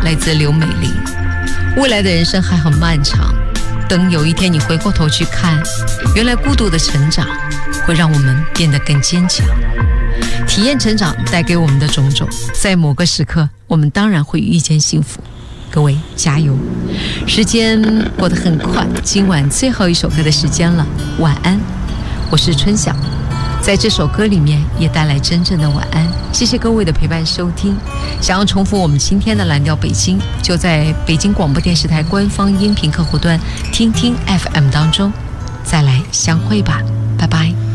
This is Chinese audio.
来自刘美玲。未来的人生还很漫长，等有一天你回过头去看，原来孤独的成长会让我们变得更坚强。体验成长带给我们的种种，在某个时刻我们当然会遇见幸福。各位加油！时间过得很快，今晚最后一首歌的时间了，晚安，我是春晓，在这首歌里面也带来真正的晚安。谢谢各位的陪伴收听。想要重复我们今天的蓝调北京，就在北京广播电视台官方音频客户端听听 FM 当中再来相会吧，拜拜。